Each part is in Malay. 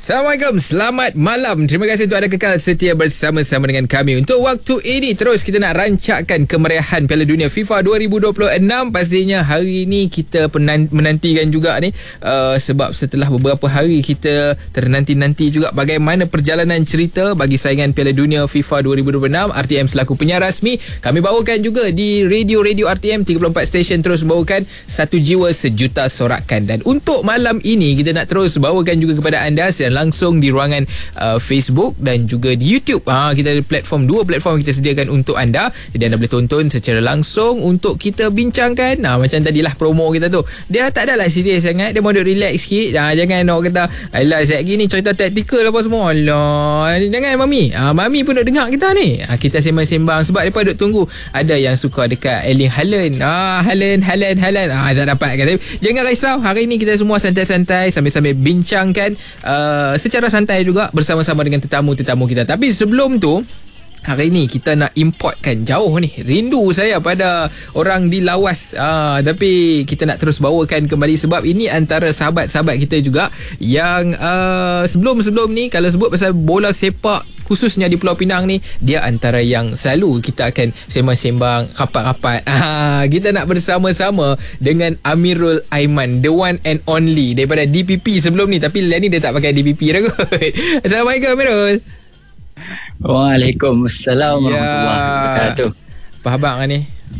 Assalamualaikum, selamat malam. Terima kasih untuk anda kekal setia bersama-sama dengan kami. Untuk waktu ini terus kita nak rancakkan kemeriahan Piala Dunia FIFA 2026. Pastinya hari ini kita menantikan juga ni sebab setelah beberapa hari kita ternanti-nanti juga bagaimana perjalanan cerita bagi saingan Piala Dunia FIFA 2026. RTM selaku penyiar rasmi, kami bawakan juga di radio-radio RTM 34 stesen terus bawakan Satu Jiwa Sejuta Sorakan. Dan untuk malam ini kita nak terus bawakan juga kepada anda langsung di ruangan Facebook dan juga di YouTube. Kita ada dua platform kita sediakan untuk anda. Jadi anda boleh tonton secara langsung untuk kita bincangkan. Macam tadilah promo kita tu. Dia tak adalah serius sangat. Dia mahu relax sikit. Jangan nak kata, alah Zat gini cerita taktikal apa semua. Alah, jangan Mami. Mami pun nak dengar kita ni. Kita sembang-sembang sebab mereka duk tunggu. Ada yang suka dekat Erling Haaland. Haaland. Tak dapat kan. Jangan risau. Hari ni kita semua santai-santai sambil-sambil bincangkan secara santai juga bersama-sama dengan tetamu-tetamu kita. Tapi sebelum tu, hari ni kita nak importkan jauh ni. Rindu saya pada orang di lawas. Tapi kita nak terus bawakan kembali sebab ini antara sahabat-sahabat kita juga yang sebelum-sebelum ni kalau sebut pasal bola sepak khususnya di Pulau Pinang ni, dia antara yang selalu kita akan sembang-sembang, rapat-rapat. Kita nak bersama-sama dengan Amirul Aiman, the one and only daripada DPP sebelum ni. Tapi lah ni dia tak pakai DPP dah kot. Assalamualaikum Amirul. Waalaikumsalam warahmatullahi wabarakatuh. Apa khabar ni?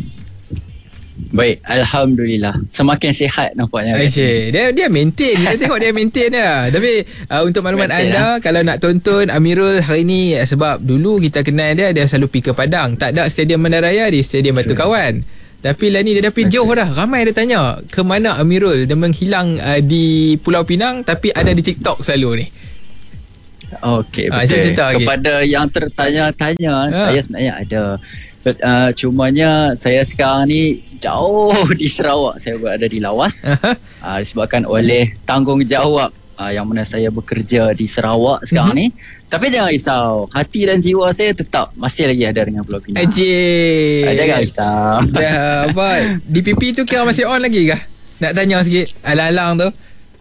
Baik, Alhamdulillah. Semakin sihat nampaknya. Dia maintain. Kita tengok dia maintain dah. Tapi untuk maklumat anda, kalau nak tonton Amirul hari ni, sebab dulu kita kenal dia selalu pergi ke Padang. Tak ada Stadium Bandaraya, di Stadium Batu Kawan. Tapi lah ni dia dah pergi jauh dah. Ramai dia tanya, ke mana Amirul? Dia menghilang di Pulau Pinang tapi ada di TikTok selalu ni. Okey, betul. Kepada yang tertanya-tanya, saya sebenarnya ada. Cumanya saya sekarang ni jauh di Sarawak. Saya berada di Lawas. Disebabkan oleh tanggungjawab yang mana saya bekerja di Sarawak sekarang ni. Tapi jangan risau, hati dan jiwa saya tetap masih lagi ada dengan Pulau Pinang. Jangan risau. DPP tu kira masih on lagi kah? Nak tanya sikit alang-alang tu.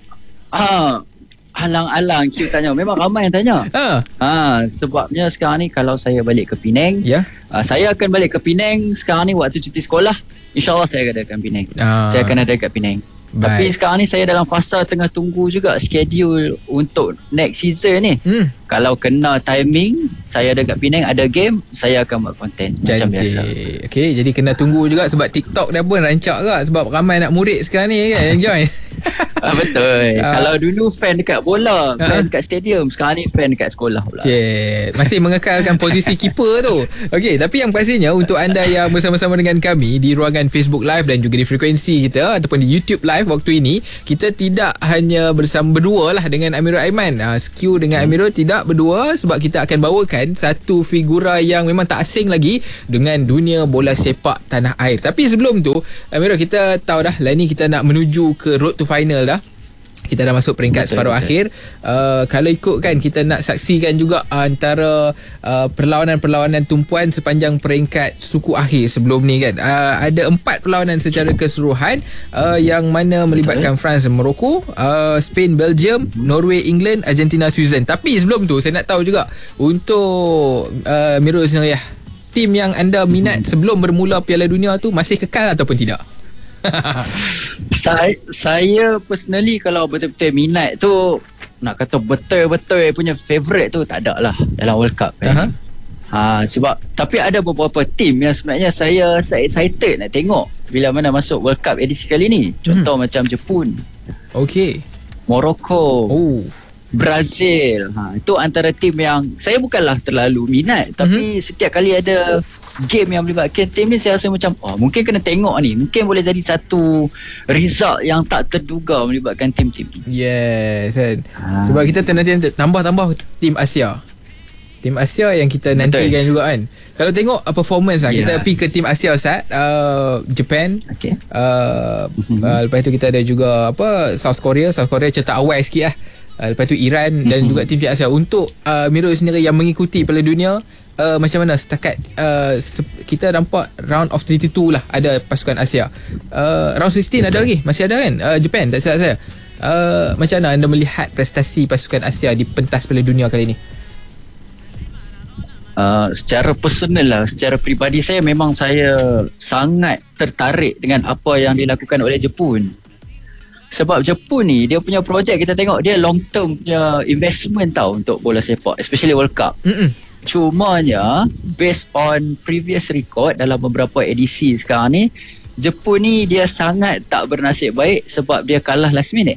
Alang-alang Q tanya. Memang ramai yang tanya. Sebabnya sekarang ni kalau saya balik ke Penang, saya akan balik ke Penang sekarang ni waktu cuti sekolah. InsyaAllah saya akan ada kat Penang. Saya akan ada kat Penang. Tapi sekarang ni saya dalam fasa tengah tunggu juga schedule untuk next season ni. Kalau kena timing, saya ada kat Penang, ada game, saya akan buat konten macam biasa. Okay, jadi kena tunggu juga sebab TikTok dah pun rancak ke. Sebab ramai nak murid sekarang ni kan yang join. Betul. Kalau dulu fan dekat bola, fan dekat stadium, sekarang ni fan dekat sekolah pula. Masih mengekalkan posisi keeper tu. Okey, tapi yang pastinya untuk anda yang bersama-sama dengan kami di ruangan Facebook Live dan juga di frekuensi kita ataupun di YouTube Live waktu ini, kita tidak hanya bersama berdua lah dengan Amirul Aiman. Q dengan Amirul tidak berdua sebab kita akan bawakan satu figura yang memang tak asing lagi dengan dunia bola sepak tanah air. Tapi sebelum tu, Amirul, kita tahu dah lah ni kita nak menuju ke road to final dah. Kita dah masuk peringkat separuh akhir. Kalau ikutkan, kita nak saksikan juga antara perlawanan-perlawanan tumpuan sepanjang peringkat suku akhir sebelum ni kan. Ada 4 perlawanan secara keseluruhan yang mana melibatkan France dan Morocco, Spain, Belgium, Norway, England, Argentina, Switzerland. Tapi sebelum tu saya nak tahu juga untuk Mirul sendiri, tim yang anda minat sebelum bermula Piala Dunia tu masih kekal ataupun tidak? Saya personally kalau betul-betul minat tu, nak kata betul-betul punya favourite tu tak ada lah dalam World Cup kan. Sebab tapi ada beberapa tim yang sebenarnya saya excited nak tengok bila mana masuk World Cup edisi kali ni. Contoh macam Jepun, Morocco, Brazil. Itu antara tim yang saya bukanlah terlalu minat, tapi setiap kali ada game yang melibatkan tim ni, saya rasa macam mungkin kena tengok ni, mungkin boleh jadi satu result yang tak terduga melibatkan tim-tim ni. Yes kan? Sebab kita nanti tambah tim Asia yang kita nantikan juga kan. Kalau tengok performance kita pergi ke tim Asia Japan, lepas tu kita ada juga South Korea cetak awal sikit lah. Lepas tu Iran dan juga tim Asia. Untuk Mirul sendiri yang mengikuti Piala Dunia, macam mana setakat kita nampak round of 32 lah ada pasukan Asia. Round 16 ada lagi, masih ada kan, Japan tak silap saya. Macam mana anda melihat prestasi pasukan Asia di pentas Piala Dunia kali ini? Secara personal lah, secara peribadi saya, memang saya sangat tertarik dengan apa yang dilakukan oleh Jepun. Sebab Jepun ni, dia punya projek, kita tengok dia long term punya investment tau untuk bola sepak, especially World Cup. Cumanya based on previous record dalam beberapa edisi sekarang ni, Jepun ni dia sangat tak bernasib baik sebab dia kalah last minute.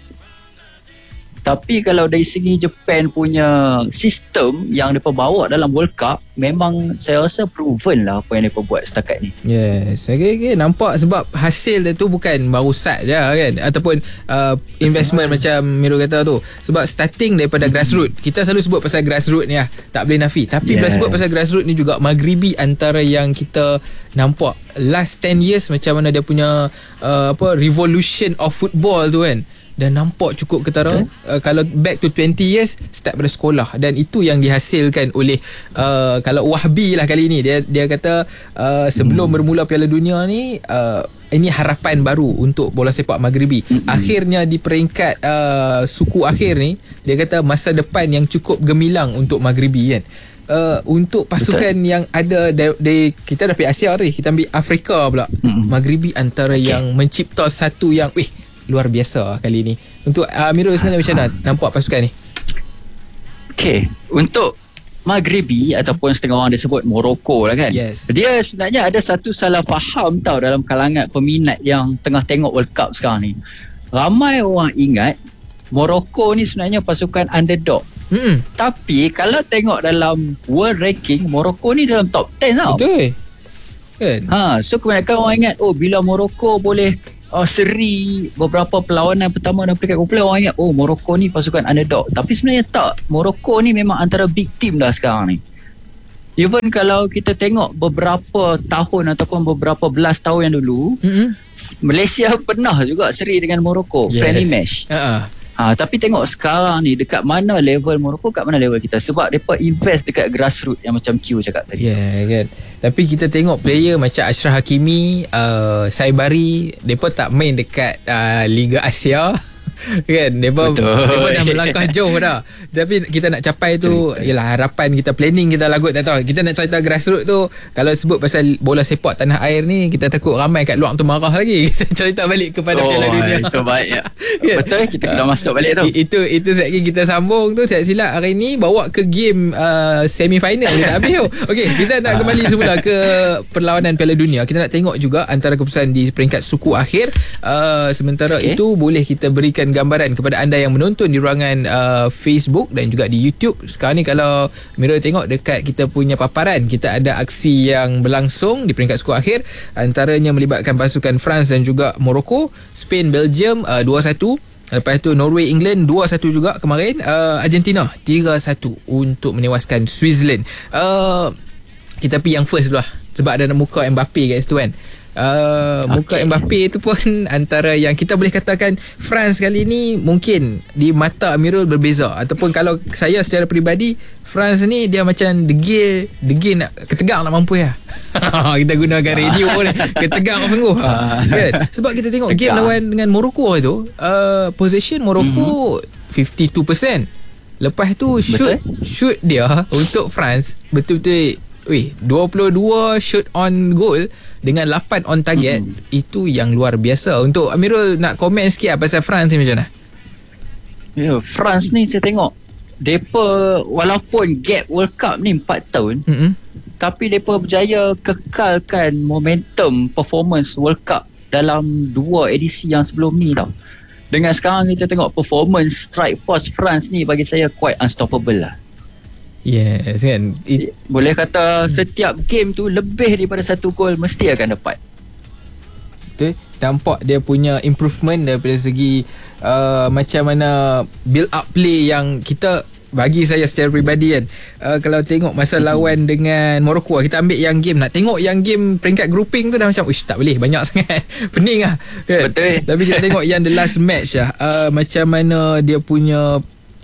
Tapi kalau dari segi Japan punya sistem yang mereka bawa dalam World Cup, memang saya rasa proven lah apa yang mereka buat setakat ni. Yes, okay. Nampak sebab hasil dia tu bukan baru start je kan, ataupun investment macam Miro kata tu. Sebab starting daripada grassroots. Kita selalu sebut pasal grassroots ni lah, tak boleh nafi. Tapi bila sebut pasal grassroots ni juga, Maghribi antara yang kita nampak last 10 years macam mana dia punya revolution of football tu kan. Dan nampak cukup ketara. Kalau back to 20 years, start pada sekolah, dan itu yang dihasilkan oleh kalau Wahbi lah kali ni, dia kata sebelum bermula Piala Dunia ni, ini harapan baru untuk bola sepak Maghribi. Akhirnya di peringkat suku akhir ni, dia kata masa depan yang cukup gemilang untuk Maghribi kan. Untuk pasukan yang ada kita dah pergi Asia ni, kita ambil Afrika pula. Maghribi antara yang mencipta satu yang luar biasa kali ni. Untuk Amirul sebenarnya macam mana nampak pasukan ni? Okay, untuk Maghribi ataupun setengah orang dia sebut Morocco lah kan. Dia sebenarnya ada satu salah faham tau dalam kalangan peminat yang tengah tengok World Cup sekarang ni. Ramai orang ingat Morocco ni sebenarnya pasukan underdog. Tapi kalau tengok dalam world ranking, Morocco ni dalam top 10 tau. Betul kan? So kebanyakan orang ingat bila Morocco boleh seri beberapa perlawanan pertama dalam peringkat kumpulan, orang ingat Morocco ni pasukan underdog. Tapi sebenarnya tak. Morocco ni memang antara big team dah sekarang ni. Even kalau kita tengok beberapa tahun ataupun beberapa belas tahun yang dulu, Malaysia pernah juga seri dengan Morocco, friendly match. Tapi tengok sekarang ni, dekat mana level Morocco, kat mana level kita. Sebab mereka invest dekat grassroots yang macam Q cakap tadi. Kan. Tapi kita tengok player macam Ashraf Hakimi, Saibari, mereka tak main dekat Liga Asia kan. Mereka dah melangkah jauh dah. Tapi kita nak capai tu, ialah harapan kita, planning kita lagut, tak tahu. Kita nak cerita grassroots tu, kalau sebut pasal bola sepak tanah air ni, kita takut ramai kat luar tu marah lagi. Kita cerita balik kepada Piala Dunia. Itu baik ya. Betul, kita kena masuk balik tu. Itu sekejap kita sambung tu. Saya silap hari ni bawa ke game semi-final tak habis tu. Okey, kita nak kembali semula ke perlawanan Piala Dunia. Kita nak tengok juga antara keputusan di peringkat suku akhir. Sementara itu boleh kita berikan gambaran kepada anda yang menonton di ruangan Facebook dan juga di YouTube. Sekarang ni kalau Mira tengok dekat kita punya paparan, kita ada aksi yang berlangsung di peringkat skor akhir, antaranya melibatkan pasukan France dan juga Morocco. Spain Belgium 2-1. Lepas tu Norway England 2-1 juga kemarin. Argentina 3-1 untuk menewaskan Switzerland. Kita pergi yang first dulu lah, sebab ada muka Mbappe kat situ kan. Muka Mbappe tu pun antara yang kita boleh katakan France kali ni mungkin di mata Amirul berbeza. Ataupun kalau saya secara peribadi, France ni dia macam degil nak ketegang nak mampu ya. Kita gunakan radio ni, ketegang sungguh kan? Sebab kita tengok game lawan dengan Morocco tu, possession Morocco 52%. Lepas tu shoot dia untuk France betul-betul 22 shoot on goal dengan 8 on target. Itu yang luar biasa. Untuk Amirul nak komen sikit pasal France ni macam mana? France ni saya tengok depa walaupun gap World Cup ni 4 tahun, tapi depa berjaya kekalkan momentum performance World Cup dalam 2 edisi yang sebelum ni tau. Dengan sekarang kita tengok performance strike force France ni, bagi saya quite unstoppable lah. Yes kan. Boleh kata setiap game tu lebih daripada 1 gol mesti akan dapat. Betul. Nampak dia punya improvement daripada segi macam mana build up play yang kita, bagi saya secara peribadi kan, kalau tengok masa lawan dengan Morocco, kita ambil yang game, nak tengok yang game peringkat grouping tu dah macam tak boleh, banyak sangat pening lah kan? Betul. Tapi kita tengok yang the last match lah, macam mana dia punya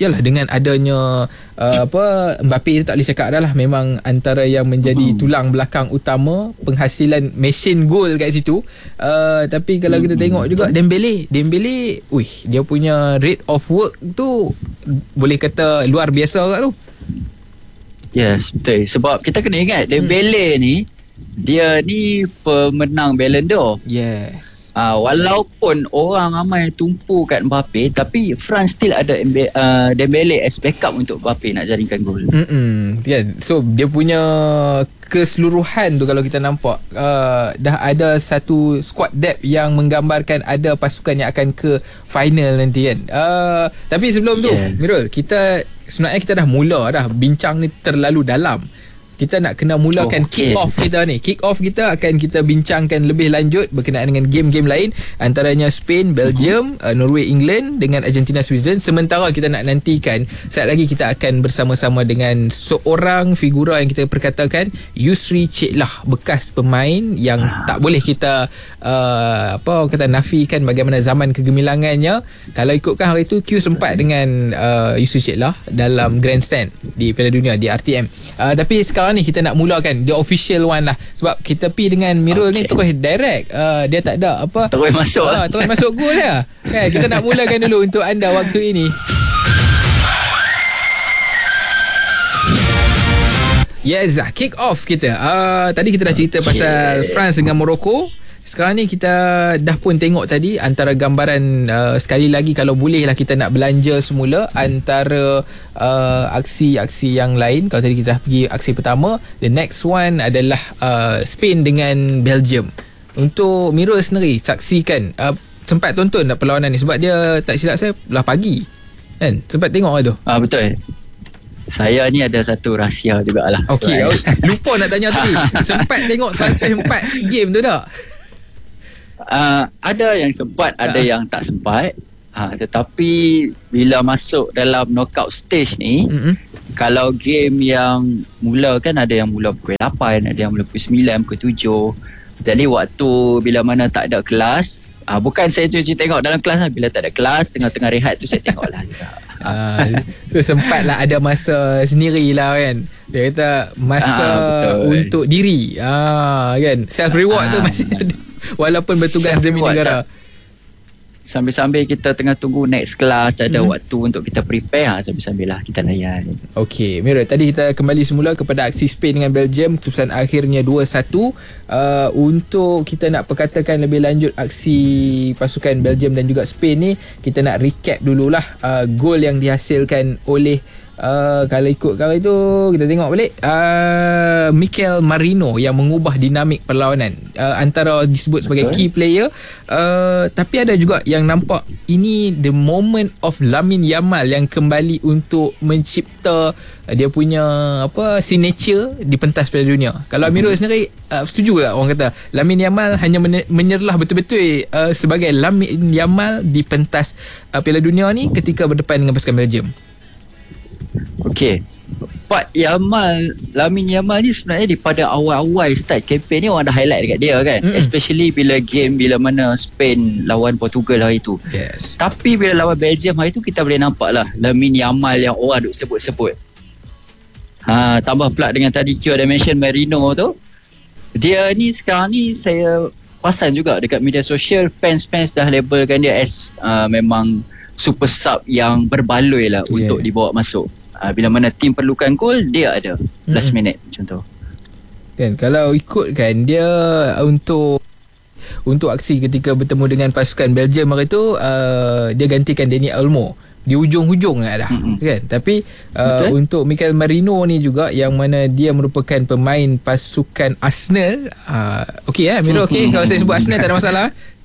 yalah dengan adanya Mbappe tak boleh cakap dah lah, memang antara yang menjadi tulang belakang utama penghasilan mesin gol kat situ. Tapi kalau kita tengok juga Dembele, dia punya rate of work tu boleh kata luar biasa kat tu. Yes, betul. Sebab kita kena ingat Dembele ni, dia ni pemenang Ballon d'Or. Yes. Walaupun orang ramai tumpu kat Mbappe, tapi France still ada Dembele as backup untuk Mbappe nak jaringkan gol. Yeah. So dia punya keseluruhan tu kalau kita nampak dah ada satu squad depth yang menggambarkan ada pasukan yang akan ke final nanti kan. Tapi sebelum tu Mirul, sebenarnya kita dah mula dah bincang ni terlalu dalam. Kita nak kena mulakan kick off kita ni. Kick off kita akan kita bincangkan lebih lanjut berkenaan dengan game-game lain, antaranya Spain, Belgium, Norway, England dengan Argentina, Switzerland. Sementara kita nak nantikan saat lagi kita akan bersama-sama dengan seorang figura yang kita perkatakan, Yusri Ceklah, bekas pemain yang tak boleh kita nafikan bagaimana zaman kegemilangannya. Kalau ikutkan hari tu Q sempat dengan Yusri Ceklah dalam grandstand di Piala Dunia di RTM. Tapi sekarang ni kita nak mulakan the official one lah, sebab kita pi dengan Mirul ni terus direct, dia tak ada terus masuk gol lah kan. Kita nak mulakan dulu untuk anda waktu ini. Yes, kick off kita. Tadi kita dah cerita pasal France dengan Morocco. Sekarang ni kita dah pun tengok tadi antara gambaran, sekali lagi kalau boleh lah kita nak belanja semula antara aksi-aksi yang lain. Kalau tadi kita dah pergi aksi pertama, the next one adalah Spain dengan Belgium. Untuk Mirul sendiri saksikan, sempat tonton tak perlawanan ni? Sebab dia tak silap saya belah pagi kan, sempat tengok tu. Betul. Saya ni ada satu rahsia jugalah. Okey, lupa nak tanya tadi. Sempat tengok sampai 4 game tu tak? Ada yang sempat, ada yang tak sempat. Tetapi bila masuk dalam knockout stage ni, kalau game yang mula kan, ada yang mula pukul 8, ada yang mula pukul 9, pukul 7. Jadi waktu bila mana tak ada kelas, bukan saya cuci tengok dalam kelas lah. Bila tak ada kelas, tengah-tengah rehat tu saya tengok lah juga. So sempat lah ada masa sendiri lah kan. Dia kata masa untuk diri, kan, self reward tu masih ada walaupun bertugas demi negara. Sambil-sambil kita tengah tunggu next class, ada waktu untuk kita prepare, sambil-sambil lah kita layan. Okey, Mirul, tadi kita kembali semula kepada aksi Spain dengan Belgium, keputusan akhirnya 2-1. Untuk kita nak perkatakan lebih lanjut aksi pasukan Belgium dan juga Spain ni, kita nak recap dululah gol yang dihasilkan oleh kalau ikut kali tu kita tengok balik, Mikel Merino yang mengubah dinamik perlawanan, antara disebut sebagai key player. Tapi ada juga yang nampak ini the moment of Lamine Yamal yang kembali untuk mencipta dia punya signature di pentas Piala Dunia. Kalau Amirul sendiri setuju tak orang kata Lamine Yamal hanya menyerlah betul-betul sebagai Lamine Yamal di pentas Piala Dunia ni ketika berdepan dengan pasukan Belgium? Okey, part Lamine Yamal ni sebenarnya daripada awal-awal start kempen ni orang dah highlight dekat dia kan, especially bila mana Spain lawan Portugal hari tu. Yes. Tapi bila lawan Belgium hari tu, kita boleh nampak lah Lamine Yamal yang orang duk sebut-sebut. Tambah pula dengan tadi Q ada mention Merino tu, dia ni sekarang ni saya perasan juga dekat media sosial, fans dah labelkan dia as memang super sub yang berbaloi lah untuk dibawa masuk. Bila mana tim perlukan gol, dia ada last minute contoh. Kan, kalau ikut kan dia untuk aksi ketika bertemu dengan pasukan Belgium hari tu, dia gantikan Dani Olmo di hujung-hujung dah kan. Tapi untuk Mikel Merino ni juga, yang mana dia merupakan pemain pasukan Arsenal. Okey Miro, okey kalau saya sebut Arsenal tak ada masalah.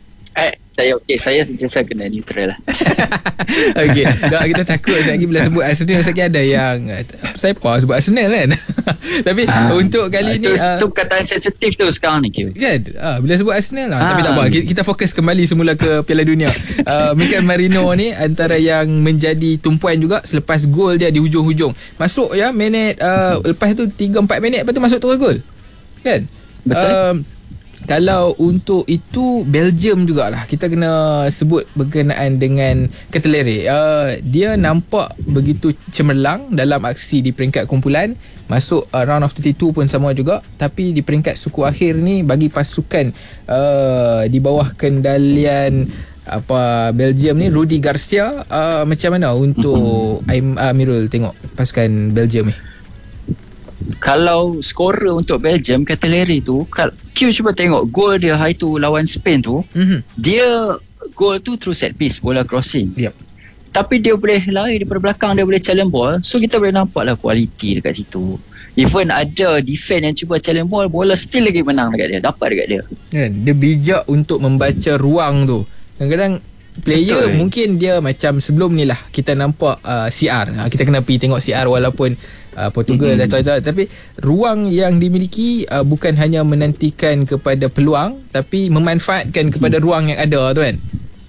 Saya sentiasa kena neutral lah. Okey, tak, kita takut sekali bila sebut Arsenal sekali ada yang saya sebut Arsenal kan. Tapi untuk kali ni itu perkataan sensitif tu sekarang ni kan. Bila sebut Arsenal tapi tak apa, kita fokus kembali semula ke Piala Dunia. Mikel Merino ni antara yang menjadi tumpuan juga selepas gol dia di hujung-hujung. Masuk minit lepas tu 3-4 minit lepas tu masuk terus gol. Kan? Betul. kalau untuk itu Belgium jugalah kita kena sebut berkenaan dengan Keteleri. Dia nampak begitu cemerlang dalam aksi di peringkat kumpulan, masuk round of 32 pun sama juga, tapi di peringkat suku akhir ni bagi pasukan di bawah kendalian Belgium ni, Rudi Garcia, macam mana untuk Amirul tengok pasukan Belgium ni? Kalau skorer untuk Belgium, Keteleri tu, Q cuba tengok gol dia hari tu lawan Spain tu, dia gol tu through set piece, bola crossing. Yep. Tapi dia boleh lari daripada belakang, dia boleh challenge ball. So kita boleh nampak lah kualiti dekat situ. Even ada defense yang cuba challenge ball, bola still lagi menang dekat dia, dapat dekat dia. Dia bijak untuk membaca ruang tu. Kadang-kadang player mungkin dia macam sebelum ni lah kita nampak CR. Kita kena pergi tengok CR walaupun Portugal dah tahu, tapi ruang yang dimiliki bukan hanya menantikan kepada peluang, tapi memanfaatkan kepada ruang yang ada tu kan.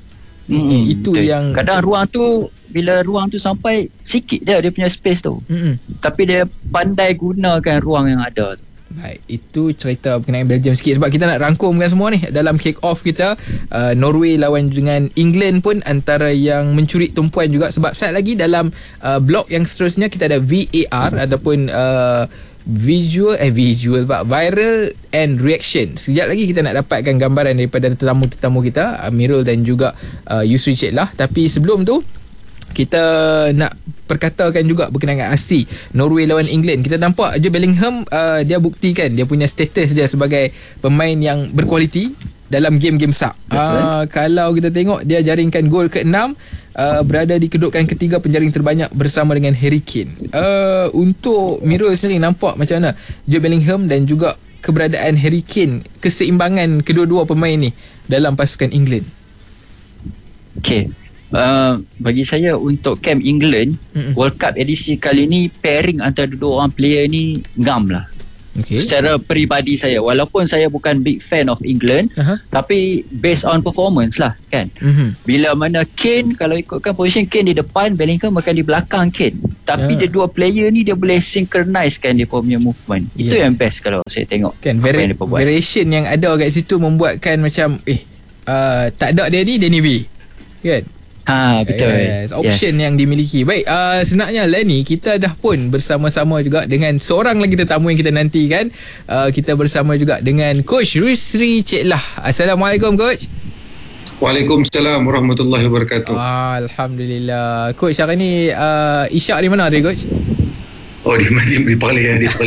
Itu betul. Yang kadang ruang tu, bila ruang tu sampai sikit je dia punya space tu, tapi dia pandai gunakan ruang yang ada tu. Baik, itu cerita berkenaan Belgium sikit. Sebab kita nak rangkumkan semua ni dalam kick off kita. Norway lawan dengan England pun antara yang mencuri tumpuan juga. Sebab sekejap lagi dalam blok yang seterusnya kita ada VAR ataupun visual viral and reaction. Sekejap lagi kita nak dapatkan gambaran daripada tetamu-tetamu kita, Amirul dan juga Yusri Cik lah. Tapi sebelum tu kita nak perkatakan juga berkenaan dengan aksi Norway lawan England. Kita nampak Jude Bellingham dia buktikan dia punya status dia sebagai pemain yang berkualiti dalam game-game besar. Kalau kita tengok dia jaringkan gol ke-6, berada di kedudukan ketiga penjaring terbanyak bersama dengan Harry Kane. Untuk Mirul sendiri nampak macam mana Jude Bellingham dan juga keberadaan Harry Kane, keseimbangan kedua-dua pemain ni dalam pasukan England? Okay, bagi saya untuk camp England, World Cup edisi kali ni pairing antara dua orang player ni ngam lah. Secara peribadi saya, walaupun saya bukan big fan of England, tapi based on performance lah kan. Bila mana Kane, kalau ikutkan position Kane di depan, Bellingham akan di belakang Kane, tapi dia dua player ni dia boleh synchronizekan dia punya movement. Itu yang best kalau saya tengok kan, variation yang ada kat situ membuatkan macam tak ada dia ni Danny V kan. Betul. Option yang dimiliki. Baik, senaknya Lenny, kita dah pun bersama-sama juga dengan seorang lagi tetamu yang kita nantikan. Kita bersama juga dengan Coach Yusri Cik Lah. Assalamualaikum Coach. Waalaikumsalam warahmatullahi wabarakatuh. Alhamdulillah. Coach, hari ni Isyak di mana dia Coach? Di Pali.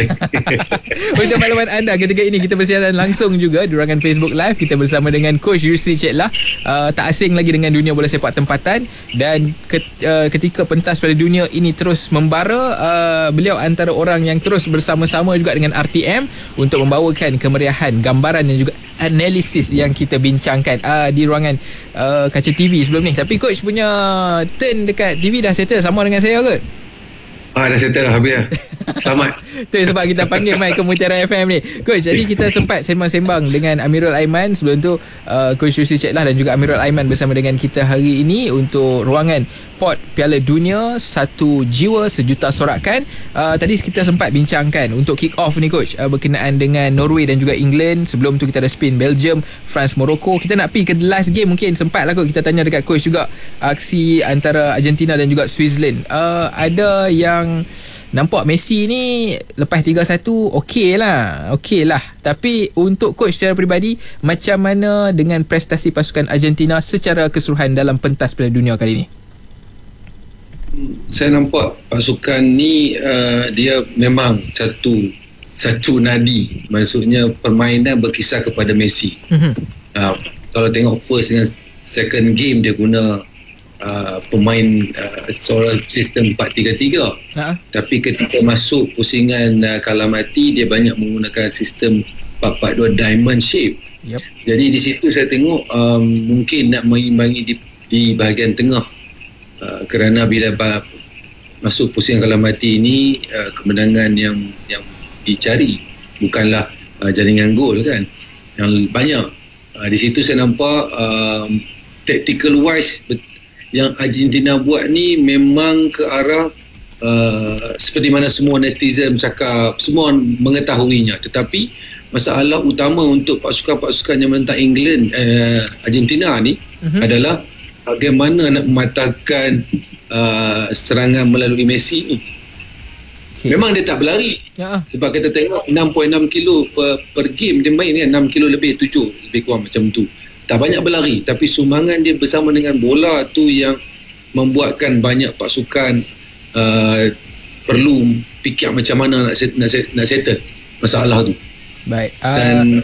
Untuk makluman anda, ketika ini kita bersiaran langsung juga di ruangan Facebook Live. Kita bersama dengan Coach Yusri Cik Lah. Tak asing lagi dengan dunia bola sepak tempatan. Dan ketika pentas Piala Dunia ini terus membara, beliau antara orang yang terus bersama-sama juga dengan RTM untuk membawakan kemeriahan, gambaran dan juga analisis yang kita bincangkan di ruangan kaca TV sebelum ni. Tapi Coach punya turn dekat TV dah settle sama dengan saya ke? Dah settle lah, habis lah. Selamat. Tu sebab kita panggil mic ke Mutiara FM ni. Coach, jadi kita sempat sembang-sembang dengan Amirul Aiman. Sebelum tu Coach Yusri Cik Lah dan juga Amirul Aiman bersama dengan kita hari ini untuk ruangan Pot Piala Dunia, satu jiwa sejuta sorakan. Tadi kita sempat bincangkan untuk kick off ni Coach, berkenaan dengan Norway dan juga England. Sebelum tu kita ada Spain, Belgium, France, Morocco. Kita nak pergi ke the last game, mungkin sempat lah kot kita tanya dekat Coach juga aksi antara Argentina dan juga Switzerland. Ada yang nampak Messi ni lepas 3-1 okey lah. Tapi untuk Coach secara peribadi, macam mana dengan prestasi pasukan Argentina secara keseluruhan dalam pentas Piala Dunia kali ni? Saya nampak pasukan ni dia memang satu nadi. Maksudnya permainan berkisar kepada Messi. Kalau tengok first dengan second game, dia guna pemain seorang sistem 4-3-3. Tapi ketika masuk pusingan kalah mati, dia banyak menggunakan sistem 4-4-2 diamond shape. Jadi di situ saya tengok mungkin nak mengimbangi di bahagian tengah. Kerana bila masuk pusingan kalah mati ini, kemenangan yang dicari bukanlah jaringan gol kan, yang banyak. Di situ saya nampak tactical wise yang Argentina buat ni memang ke arah seperti mana semua netizen bercakap, semua mengetahuinya, tetapi masalah utama untuk pasukan-pasukan yang menentang England, Argentina ni adalah bagaimana nak mematahkan serangan melalui Messi ni. Memang dia tak berlari. Sebab kita tengok 6.6 kilo per game dia main kan, 6 kilo lebih, 7 lebih kurang macam tu. Tak banyak berlari, tapi sumbangan dia bersama dengan bola tu yang membuatkan banyak pasukan perlu fikir macam mana nak settle masalah tu. Baik. Dan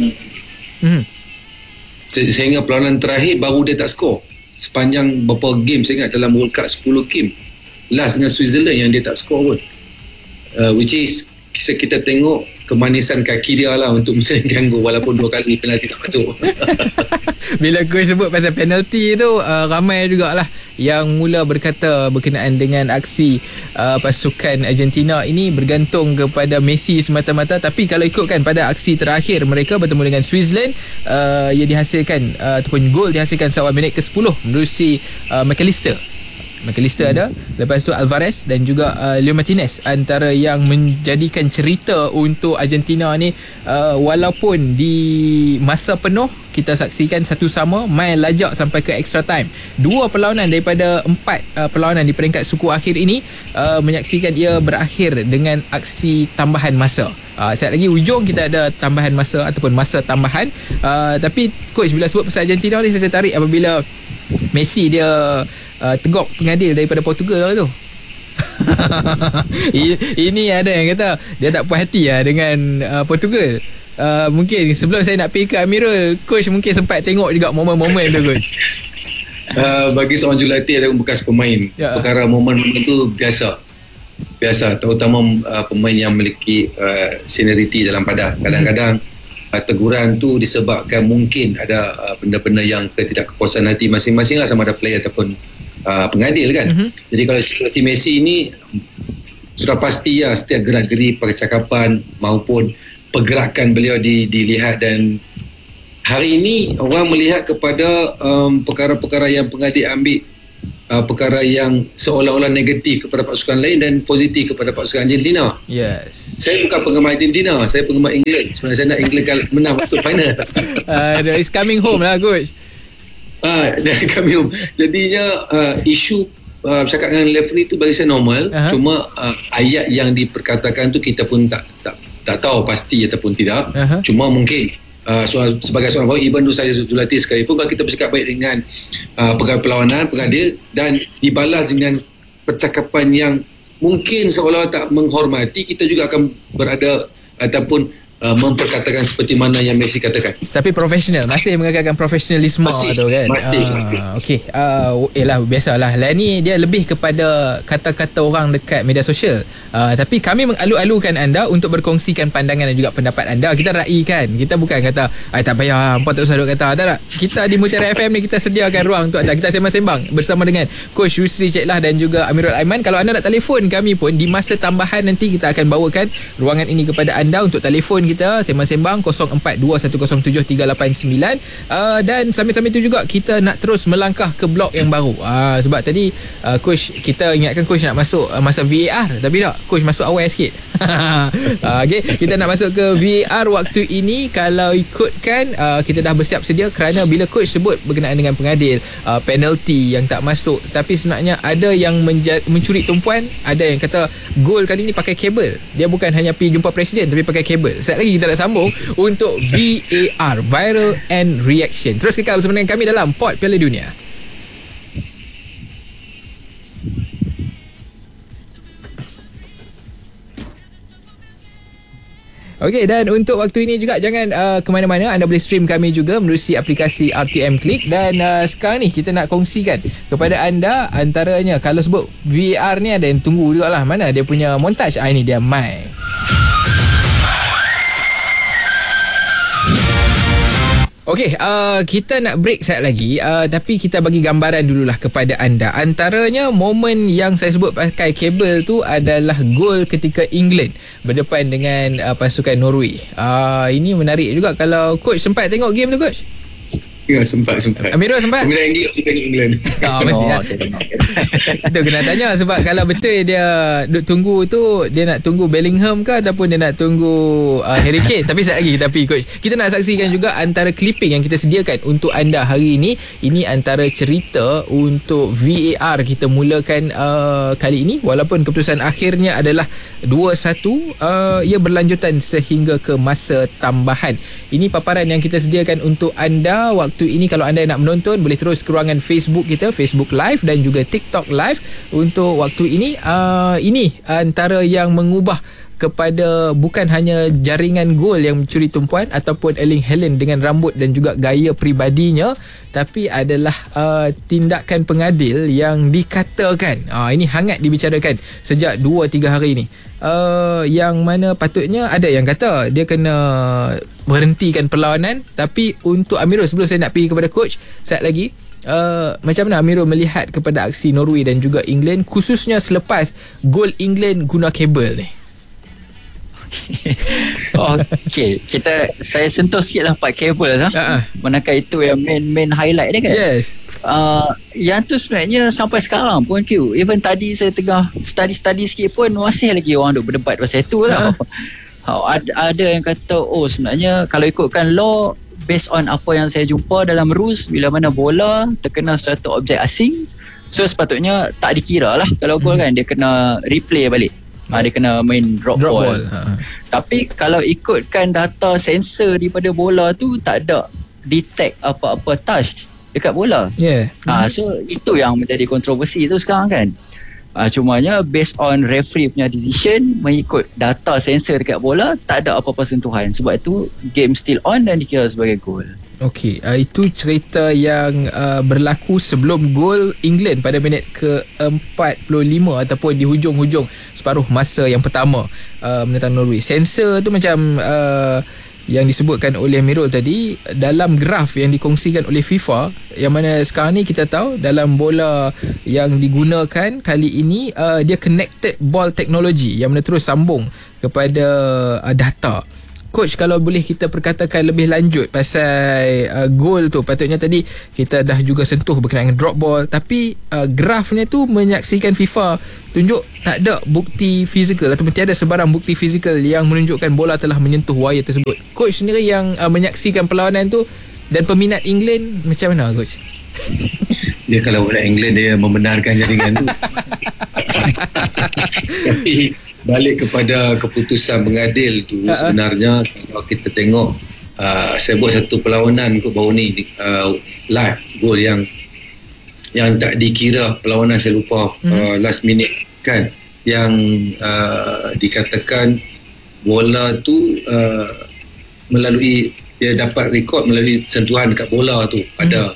sehingga perlawanan terakhir baru dia tak skor. Sepanjang beberapa game, saya ingat dalam World Cup 10 game last dengan Switzerland yang dia tak skor pun. Which is kita tengok kemanisan kaki dia lah untuk menjalankan gol, walaupun 2 kali penalti tak masuk. Bila coach sebut pasal penalti tu, ramai jugalah yang mula berkata berkenaan dengan aksi pasukan Argentina ini bergantung kepada Messi semata-mata. Tapi kalau ikutkan pada aksi terakhir mereka bertemu dengan Switzerland, ia dihasilkan ataupun gol dihasilkan seawal minit ke-10 menerusi McAllister ada, lepas tu Alvarez dan juga Leo Martinez, antara yang menjadikan cerita untuk Argentina ni. Walaupun di masa penuh kita saksikan satu sama main lajak sampai ke extra time, 2 perlawanan daripada 4 perlawanan di peringkat suku akhir ini menyaksikan ia berakhir dengan aksi tambahan masa. Sekejap lagi ujung kita ada tambahan masa ataupun masa tambahan. Tapi coach, bila sebut pasal Argentina ni, saya tertarik apabila Messi dia tegok pengadil daripada Portugal tu. Ini ada yang kata dia tak puas hati dengan Portugal. Mungkin sebelum saya nak pergi ke Amirul, coach mungkin sempat tengok juga momen-momen tu, coach. Bagi seorang jurulatih ataupun bekas pemain, perkara momen-momen tu biasa, terutama pemain yang memiliki seniority dalam padang. Kadang-kadang teguran tu disebabkan mungkin ada benda-benda yang ketidakkepuasan hati masing-masing lah, sama ada player ataupun pengadil kan. Jadi kalau situasi Messi ni sudah pasti lah, setiap gerak-geri percakapan maupun pergerakan beliau dilihat, dan hari ini orang melihat kepada perkara-perkara yang pengadil ambil perkara yang seolah-olah negatif kepada pasukan lain dan positif kepada pasukan Argentina. Yes. Saya bukan penggemar Argentina, saya penggemar England. Sebenarnya saya nak England menang masuk final. It's coming home lah, coach. Coming home. Jadinya isu bercakap dengan referee tu bagi saya normal. Cuma ayat yang diperkatakan tu kita pun tak tahu pasti ataupun tidak. Cuma mungkin sebagai seorang bahawa even saya jurulatih sekalipun, kalau kita bercakap baik dengan pegawai perlawanan, pengadil, dan dibalas dengan percakapan yang mungkin seolah tak menghormati, kita juga akan berada ataupun memperkatakan seperti mana yang Messi katakan. Tapi profesional, masih mengagakkan profesionalisme tu kan. Masih. Okey. Yalah, biasalah. Lah ni dia lebih kepada kata-kata orang dekat media sosial. Tapi kami mengalu-alukan anda untuk berkongsikan pandangan dan juga pendapat anda. Kita raikan. Kita bukan kata tak payah, hampa tak usah duk kata. Tak. Kita di Mutiara FM ni kita sediakan ruang untuk anda. Kita sembang-sembang bersama dengan Coach Yusri Ceklah dan juga Amirul Aiman. Kalau anda nak telefon kami pun di masa tambahan nanti kita akan bawakan ruangan ini kepada anda untuk telefon kita sembang-sembang 0421073889. Dan sambil-sambil tu juga kita nak terus melangkah ke blok yang baru. Sebab tadi coach, kita ingatkan coach nak masuk masa VAR, tapi tak, coach masuk awal sikit. Okay, kita nak masuk ke VAR waktu ini. Kalau ikutkan kita dah bersiap sedia, kerana bila coach sebut berkenaan dengan pengadil penalti yang tak masuk, tapi sebenarnya ada yang mencuri tumpuan. Ada yang kata gol kali ni pakai kabel. Dia bukan hanya pergi jumpa presiden tapi pakai kabel. Sekejap lagi kita nak sambung untuk VAR, Viral and Reaction. Terus kekal bersama dengan kami dalam Pod Piala Dunia. Okey, dan untuk waktu ini juga jangan ke mana-mana. Anda boleh stream kami juga menerusi aplikasi RTM Click. Dan sekarang ni kita nak kongsikan kepada anda, antaranya kalau sebut VAR ni ada yang tunggu juga lah, mana dia punya montaj. Ini dia Mai. Okey, kita nak break sekejap lagi, tapi kita bagi gambaran dululah kepada anda. Antaranya momen yang saya sebut pakai kabel tu adalah gol ketika England berdepan dengan pasukan Norway. Ini menarik juga. Kalau coach sempat tengok game tu, coach? Ya, sempat. Amirul sempat? Kemudian Andy mesti tengok England. Mesti lah. Itu kena tanya sebab kalau betul dia duk tunggu tu, dia nak tunggu Bellingham ke ataupun dia nak tunggu Harry Kane. Tapi sekejap lagi kita pergi coach. Kita nak saksikan juga antara clipping yang kita sediakan untuk anda hari ini. Ini antara cerita untuk VAR kita mulakan kali ini. Walaupun keputusan akhirnya adalah 2-1, ia berlanjutan sehingga ke masa tambahan. Ini paparan yang kita sediakan untuk anda waktu ini. Kalau anda nak menonton, boleh terus ke ruangan Facebook kita, Facebook Live dan juga TikTok Live untuk waktu ini. Ini antara yang mengubah kepada bukan hanya jaringan gol yang mencuri tumpuan ataupun Erling Haaland dengan rambut dan juga gaya peribadinya, tapi adalah tindakan pengadil yang dikatakan ini hangat dibicarakan sejak 2-3 hari ini. Yang mana patutnya ada yang kata dia kena berhentikan perlawanan. Tapi untuk Amirul, sebelum saya nak pergi kepada coach sekejap lagi, macam mana Amirul melihat kepada aksi Norway dan juga England, khususnya selepas gol England guna kabel ni? Okey, saya sentuh sikit lah part kabel lah. Manakala itu yang main highlight dia kan. Yes. Yang tu sebenarnya sampai sekarang pun Q, even tadi saya tengah study sikit pun masih lagi orang duk berdebat pasal itu lah. Ada yang kata sebenarnya kalau ikutkan law, based on apa yang saya jumpa dalam rules, bila mana bola terkena satu objek asing, so sepatutnya tak dikira lah kalau gol kan, dia kena replay balik. Dia kena main drop ball. Tapi kalau ikutkan data sensor daripada bola tu, tak ada detect apa-apa touch dekat bola. So itu yang menjadi kontroversi tu sekarang kan. Cumanya based on referee punya decision, mengikut data sensor dekat bola, tak ada apa-apa sentuhan. Sebab itu game still on dan dikira sebagai gol. Okey, itu cerita yang berlaku sebelum gol England pada minit ke-45 ataupun di hujung-hujung separuh masa yang pertama menentang Norway. Sensor tu macam yang disebutkan oleh Amirul tadi, dalam graf yang dikongsikan oleh FIFA, yang mana sekarang ni kita tahu dalam bola yang digunakan kali ini, dia connected ball technology yang mana terus sambung kepada data. Coach, kalau boleh kita perkatakan lebih lanjut pasal gol tu. Patutnya tadi kita dah juga sentuh berkenaan dengan drop ball, tapi grafnya tu menyaksikan FIFA tunjuk tak ada bukti fizikal ataupun tiada sebarang bukti fizikal yang menunjukkan bola telah menyentuh wire tersebut. Coach sendiri yang menyaksikan perlawanan tu dan peminat England, macam mana coach? Dia kalau bola England dia membenarkan jaringan tu. Tapi balik kepada keputusan pengadil tu, sebenarnya kalau kita tengok, saya buat satu perlawanan kot baru ni, live gol yang tak dikira perlawanan, saya lupa last minute kan, yang dikatakan bola tu melalui, dia dapat rekod melalui sentuhan dekat bola tu, ada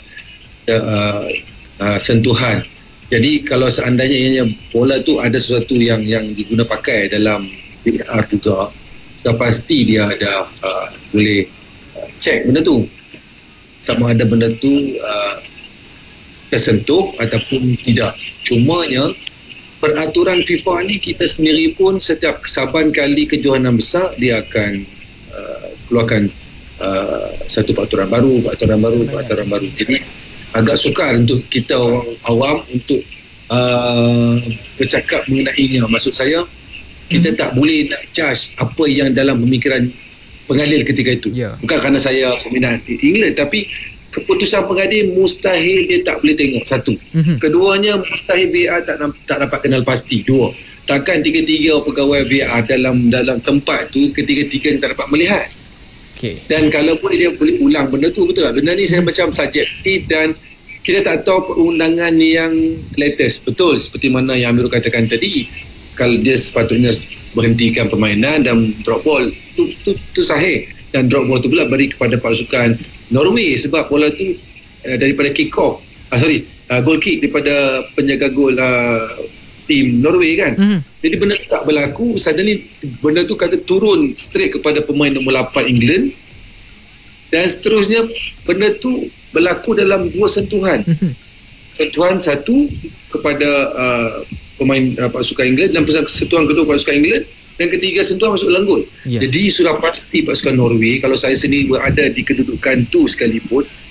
sentuhan. Jadi kalau seandainya bola tu ada sesuatu yang diguna pakai dalam VR juga, sudah pasti dia ada boleh check benda tu, sama ada benda tu tersentuh ataupun tidak. Cumanya peraturan FIFA ni, kita sendiri pun setiap saban kali kejohanan besar dia akan keluarkan satu peraturan baru. Jadi agak sukar untuk kita orang awam untuk bercakap mengenainya. Maksud saya, kita tak boleh nak judge apa yang dalam pemikiran pengadil ketika itu. Bukan kerana saya peminat England, tapi keputusan pengadil mustahil dia tak boleh tengok, satu. Keduanya, mustahil VR tak dapat kenal pasti. Dua, takkan tiga-tiga pegawai VR dalam tempat tu ketiga-tiga tak dapat melihat. Dan kalau pun dia boleh ulang benda tu, betul tak? Benda ni saya macam subjektif dan kita tak tahu perundangan yang latest. Betul seperti mana yang Amirul katakan tadi, kalau dia sepatutnya berhentikan permainan dan drop ball tu sahih, dan drop ball tu pula beri kepada pasukan Norway sebab bola tu daripada kick off, goal kick daripada penjaga gol tim Norway kan. Jadi benda tu tak berlaku, suddenly benda tu kata turun straight kepada pemain nombor 8 England, dan seterusnya benda tu berlaku dalam dua sentuhan. Sentuhan satu kepada pemain pasukan England, dan sentuhan kedua pasukan England, dan ketiga sentuhan masuk dalam gol. Jadi sudah pasti pasukan Norway, kalau saya sendiri berada di kedudukan tu sekalipun,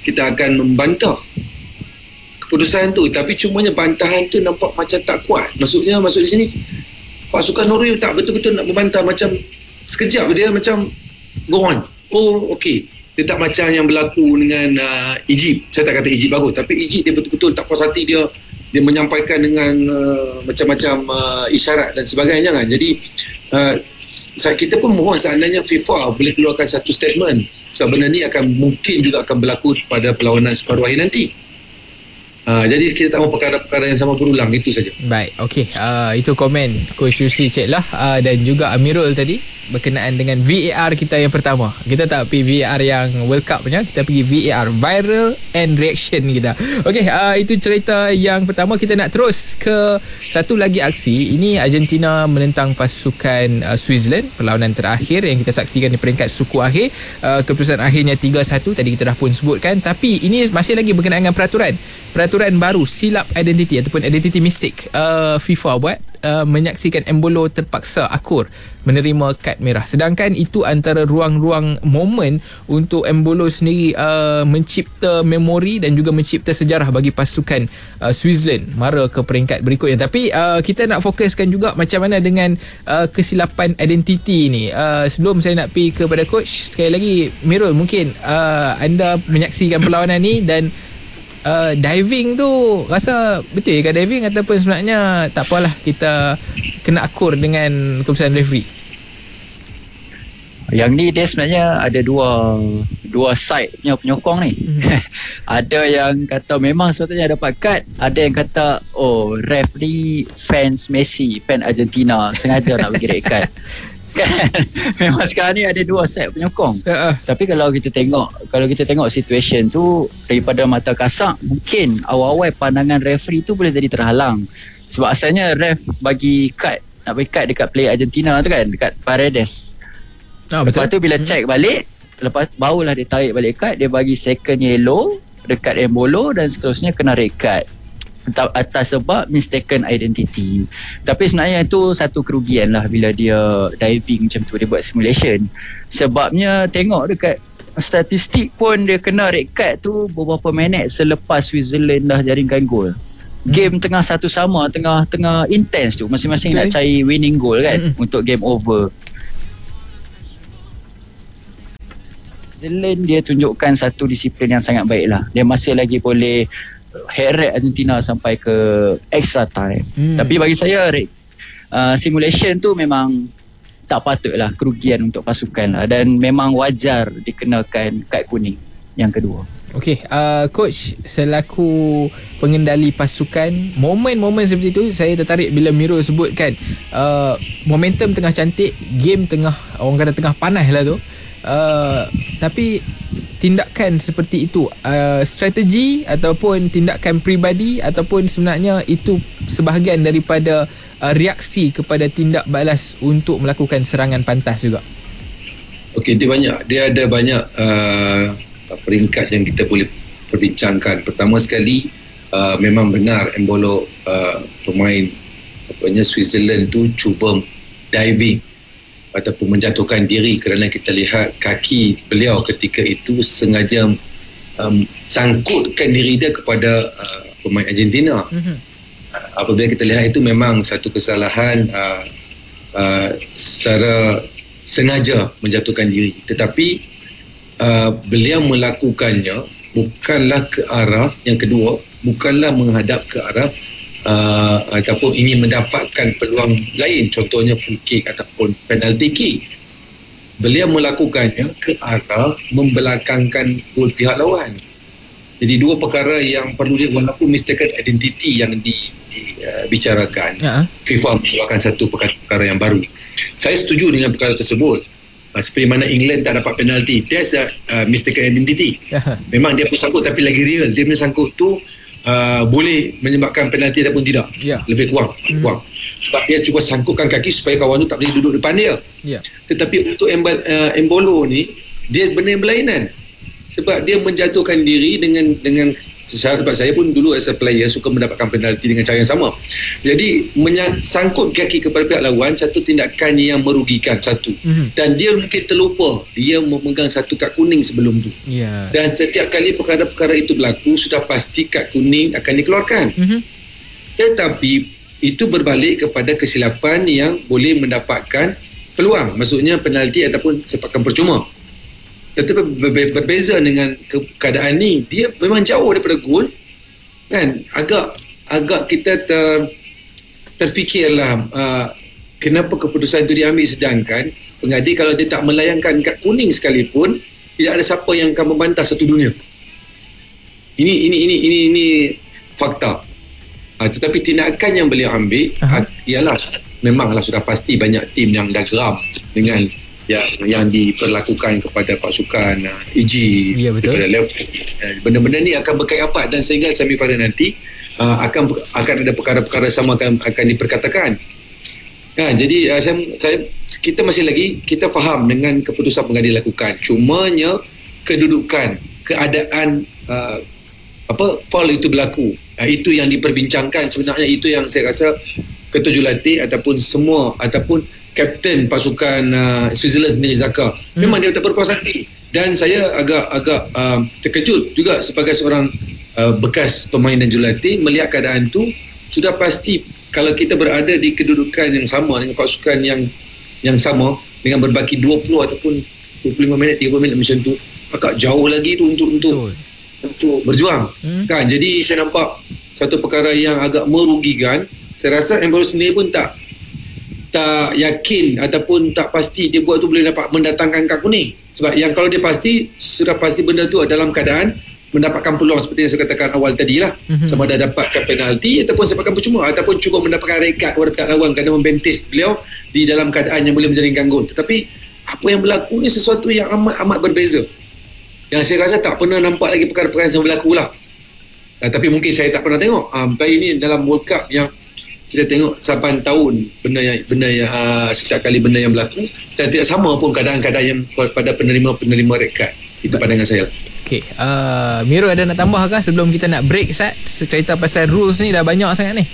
kita akan membantah keputusan tu. Tapi cumanya bantahan tu nampak macam tak kuat. Maksud di sini pasukan Norway tak betul-betul nak membantah, macam sekejap dia macam go on. Oh okey, dia tak macam yang berlaku dengan Egypt. Saya tak kata Egypt bagus, tapi Egypt dia betul-betul tak puas hati, dia menyampaikan dengan macam-macam isyarat dan sebagainya kan. Jadi kita pun mohon seandainya FIFA boleh keluarkan satu statement, sebab benda ni mungkin juga akan berlaku pada perlawanan separuh akhir nanti. Jadi kita tak mahu perkara-perkara yang sama berulang. Itu saja. Baik, okey. Itu komen Coach Yusri Cik Lah dan juga Amirul tadi berkenaan dengan VAR kita yang pertama. Kita tak pergi VAR yang World Cup punya, kita pergi VAR, Viral and Reaction kita. Okey, itu cerita yang pertama. Kita nak terus ke satu lagi aksi. Ini Argentina menentang pasukan Switzerland, perlawanan terakhir yang kita saksikan di peringkat suku akhir. Keputusan akhirnya 3-1, tadi kita dah pun sebutkan. Tapi ini masih lagi berkenaan dengan peraturan baru, silap identiti ataupun identity mistake. FIFA buat menyaksikan Embolo terpaksa akur menerima kad merah. Sedangkan itu antara ruang-ruang momen untuk Embolo sendiri mencipta memori dan juga mencipta sejarah bagi pasukan Switzerland mara ke peringkat berikutnya. Tapi kita nak fokuskan juga macam mana dengan kesilapan identiti ni. Sebelum saya nak pergi kepada coach, sekali lagi Mirul, mungkin anda menyaksikan perlawanan ni dan diving tu rasa betul ke diving, ataupun sebenarnya tak apalah, kita kena akur dengan keputusan referee? Yang ni dia sebenarnya ada dua side punya penyokong ni. Ada yang kata memang sepatutnya dapat kad, ada yang kata ref ni fans Messi, fan Argentina, sengaja nak bagi red card. Kan memang sekarang ni ada dua set penyokong. Tapi kalau kita tengok situation tu daripada mata kasar, mungkin awal-awal pandangan referee tu boleh jadi terhalang. Sebab asalnya ref bagi kad, nak bagi kad dekat player Argentina tu kan, dekat Paredes. Lepas tu bila check balik, lepas barulah dia tarik balik kad, dia bagi second yellow dekat Embolo dan seterusnya kena red card atas sebab mistaken identity. Tapi sebenarnya itu satu kerugian lah bila dia diving macam tu, dia buat simulation. Sebabnya tengok dekat statistik pun dia kena red card tu beberapa minit selepas Switzerland dah jaringkan gol. Game tengah satu sama, tengah intense tu, masing-masing nak cari winning goal kan untuk game over. Switzerland dia tunjukkan satu disiplin yang sangat baik lah. Dia masih lagi boleh heret Argentina sampai ke extra time. Tapi bagi saya simulation tu memang tak patutlah, kerugian untuk pasukan lah, dan memang wajar dikenakan kad kuning yang kedua. Okey, coach selaku pengendali pasukan, momen-momen seperti itu saya tertarik bila Miro sebutkan momentum tengah cantik, game tengah, orang kata tengah panas lah tu, tapi tindakan seperti itu strategi ataupun tindakan peribadi, ataupun sebenarnya itu sebahagian daripada reaksi kepada tindak balas untuk melakukan serangan pantas juga? Okey, dia ada banyak peringkat yang kita boleh perbincangkan. Pertama sekali, memang benar Embolo pemain Switzerland tu cuba diving ataupun menjatuhkan diri, kerana kita lihat kaki beliau ketika itu sengaja sangkutkan diri dia kepada pemain Argentina. Apabila kita lihat itu memang satu kesalahan secara sengaja menjatuhkan diri, tetapi beliau melakukannya bukanlah ke arah yang kedua, bukanlah menghadap ke arah ataupun ingin mendapatkan peluang lain, contohnya free kick ataupun penalty kick. Beliau melakukannya ke arah membelakangkan gol pihak lawan. Jadi dua perkara yang perlu walaupun mistaken identity yang dibicarakan, FIFA mengeluarkan satu perkara yang baru. Saya setuju dengan perkara tersebut. Seperti mana England tak dapat penalty, that's a mistaken identity. Memang dia pun sangkut, tapi lagi real dia punya sangkut tu boleh menyebabkan penalti ataupun tidak, lebih kurang. Sebab dia cuba sangkutkan kaki supaya kawan tu tak boleh duduk depan dia. Tetapi untuk Embolo ni, dia benda yang berlainan. Sebab dia menjatuhkan diri dengan sebab saya pun dulu as a player suka mendapatkan penalti dengan cara yang sama. Jadi sangkut kaki kepada pihak lawan satu tindakan yang merugikan satu. Dan dia mungkin terlupa dia memegang satu kad kuning sebelum tu. Dan setiap kali perkara-perkara itu berlaku sudah pasti kad kuning akan dikeluarkan. Tetapi itu berbalik kepada kesilapan yang boleh mendapatkan peluang, maksudnya penalti ataupun sepakan percuma. Tetapi berbeza dengan keadaan ni, dia memang jauh daripada gol kan. Agak kita terfikirlah kenapa keputusan itu diambil, sedangkan pengadil kalau dia tak melayangkan kad kuning sekalipun, tidak ada siapa yang akan membantah satu dunia. Ini fakta. Tetapi tindakan yang beliau ambil ialah memanglah sudah pasti banyak tim yang dah geram dengan yang diperlakukan kepada pasukan EG daripada level. Benda-benda ni akan berkait rapat dan sehingga semifinal nanti akan ada perkara-perkara sama akan diperkatakan. Jadi kita masih lagi kita faham dengan keputusan pengadil lakukan. Cumanya kedudukan, keadaan faul itu berlaku. Itu yang diperbincangkan sebenarnya. Itu yang saya rasa ketua jurulatih ataupun semua ataupun kapten pasukan Switzerland sendiri, Zaka, memang dia tak berpuas hati. Dan saya agak terkejut juga sebagai seorang bekas pemain dan jurulatih melihat keadaan tu. Sudah pasti kalau kita berada di kedudukan yang sama dengan pasukan yang sama dengan berbaki 20 ataupun 25 minit 30 minit macam tu, agak jauh lagi tu untuk berjuang kan. Jadi saya nampak satu perkara yang agak merugikan. Saya rasa Embolo sendiri pun tak yakin ataupun tak pasti dia buat tu boleh dapat mendatangkan kad kuning. Sebab yang kalau dia pasti, sudah pasti benda tu dalam keadaan mendapatkan peluang seperti yang saya katakan awal tadi lah. Sama ada dapatkan penalti ataupun sepakan percuma ataupun cuba mendapatkan red card kepada pihak lawan kerana membentis beliau di dalam keadaan yang boleh menjadikan gol. Tetapi apa yang berlaku ni sesuatu yang amat berbeza. Yang saya rasa tak pernah nampak lagi perkara-perkara yang berlaku lah. Tapi mungkin saya tak pernah tengok. Tapi ini dalam World Cup yang kita tengok 8 tahun benda yang setiap kali benda yang berlaku dan tidak sama pun keadaan-keadaan yang pada penerima red card. Itu pandangan saya. Okey, Miro ada nak tambah kah sebelum kita nak break, Sat? Cerita pasal rules ni dah banyak sangat ni.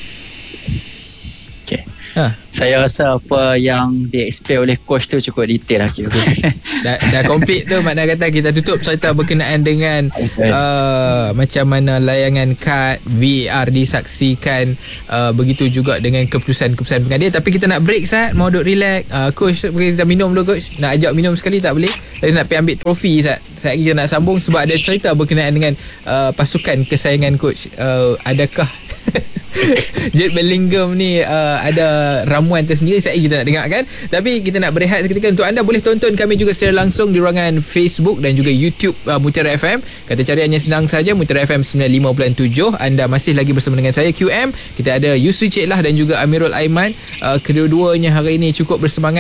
Okey. Saya rasa apa yang di-explain oleh coach tu cukup detail lah. dah complete tu, makna kata kita tutup cerita berkenaan dengan macam mana layangan kad, VAR disaksikan, begitu juga dengan keputusan-keputusan pengadil. Tapi kita nak break, Sat, mau duduk relax. Coach, kita minum dulu, coach. Nak ajak minum sekali tak boleh? Saya nak pergi ambil trofi, Sat. Saya kita nak sambung sebab ada cerita berkenaan dengan pasukan kesayangan coach. Adakah Jude Bellingham ni ada ramuan tersendiri, saya kita nak dengarkan. Tapi kita nak berehat seketika. Untuk anda boleh tonton kami juga secara langsung di ruangan Facebook dan juga YouTube Mutiara FM. Kata cariannya senang saja, Mutiara FM 95.7. Anda masih lagi bersama dengan saya QM. Kita ada Yusri Cik Lah dan juga Amirul Aiman. Kedua-duanya hari ini cukup bersemangat